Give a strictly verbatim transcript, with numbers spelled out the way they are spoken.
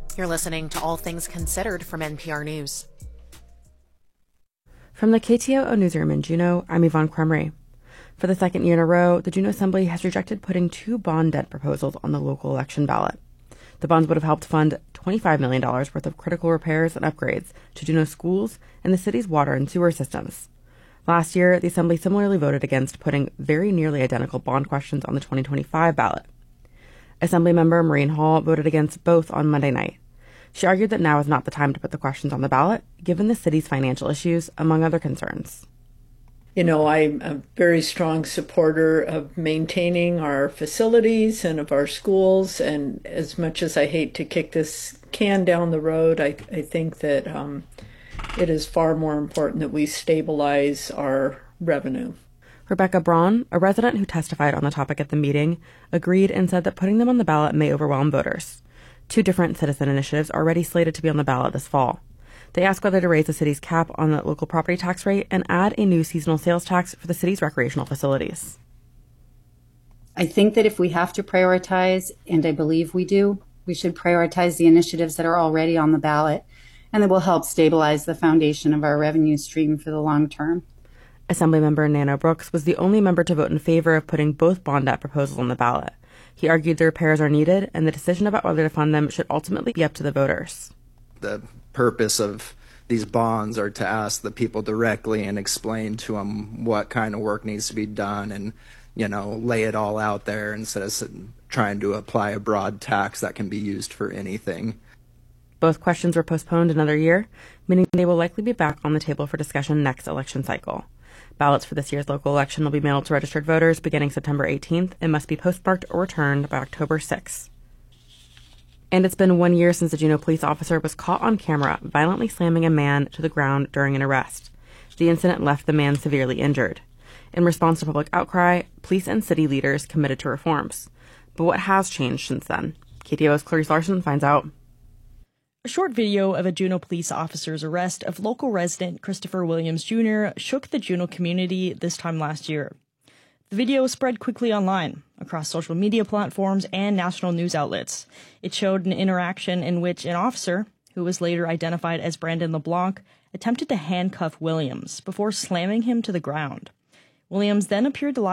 You're listening to All Things Considered from N P R News. From the K T O O newsroom in Juneau, I'm Yvonne Crumry. For the second year in a row, the Juneau Assembly has rejected putting two bond debt proposals on the local election ballot. The bonds would have helped fund twenty-five million dollars worth of critical repairs and upgrades to Juneau schools and the city's water and sewer systems. Last year, the Assembly similarly voted against putting very nearly identical bond questions on the twenty twenty-five ballot. Assemblymember Maureen Hall voted against both on Monday night. She argued that now is not the time to put the questions on the ballot, given the city's financial issues, among other concerns. You know, I'm a very strong supporter of maintaining our facilities and of our schools, and as much as I hate to kick this can down the road, I, I think that um, it is far more important that we stabilize our revenue. Rebecca Braun, a resident who testified on the topic at the meeting, agreed and said that putting them on the ballot may overwhelm voters. Two different citizen initiatives are already slated to be on the ballot this fall. They ask whether to raise the city's cap on the local property tax rate and add a new seasonal sales tax for the city's recreational facilities. I think that if we have to prioritize, and I believe we do, we should prioritize the initiatives that are already on the ballot and that will help stabilize the foundation of our revenue stream for the long term. Assemblymember Nano Brooks was the only member to vote in favor of putting both bond debt proposals on the ballot. He argued the repairs are needed and the decision about whether to fund them should ultimately be up to the voters. The purpose of these bonds are to ask the people directly and explain to them what kind of work needs to be done and, you know, lay it all out there instead of trying to apply a broad tax that can be used for anything. Both questions were postponed another year, meaning they will likely be back on the table for discussion next election cycle. Ballots for this year's local election will be mailed to registered voters beginning September eighteenth and must be postmarked or returned by October sixth. And it's been one year since a Juneau police officer was caught on camera violently slamming a man to the ground during an arrest. The incident left the man severely injured. In response to public outcry, police and city leaders committed to reforms. But what has changed since then? K T O O's Clarice Larson finds out. A short video of a Juneau police officer's arrest of local resident Christopher Williams Junior shook the Juneau community this time last year. The video spread quickly online, across social media platforms and national news outlets. It showed an interaction in which an officer, who was later identified as Brandon LeBlanc, attempted to handcuff Williams before slamming him to the ground. Williams then appeared to lie